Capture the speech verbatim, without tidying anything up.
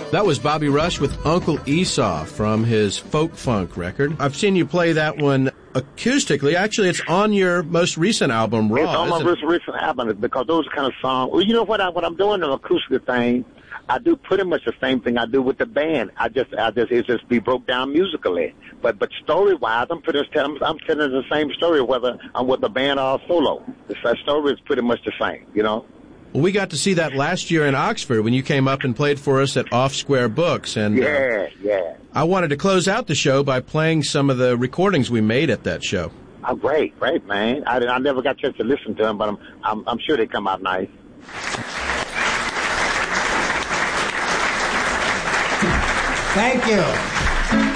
That was Bobby Rush with Uncle Esau from his Folk Funk record. I've seen you play that one acoustically. Actually, it's on your most recent album, Raw. It's on my most recent album because those kind of songs. Well, you know what? I, what I'm doing the acoustic thing, I do pretty much the same thing I do with the band. I just, I just, it just be broke down musically. But, but story-wise, I'm pretty, I'm, I'm telling the same story whether I'm with the band or solo. The story is pretty much the same, you know. Well, we got to see that last year in Oxford when you came up and played for us at Off Square Books. And yeah, uh, yeah. I wanted to close out the show by playing some of the recordings we made at that show. Oh, great, great, man. I, I never got a chance to listen to them, but I'm, I'm, I'm sure they come out nice. Thank you.